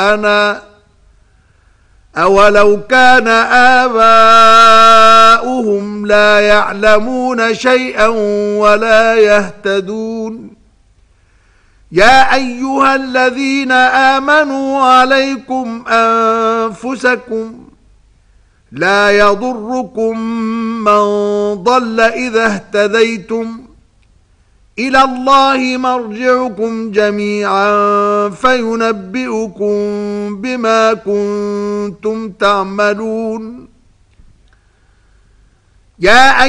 أولو كان آباؤهم لا يعلمون شيئا ولا يهتدون يا أيها الذين آمنوا عليكم أنفسكم لا يضركم من ضل إذا اهتديتم إلى الله مرجعكم جميعا فينبئكم بما كنتم تعملون يا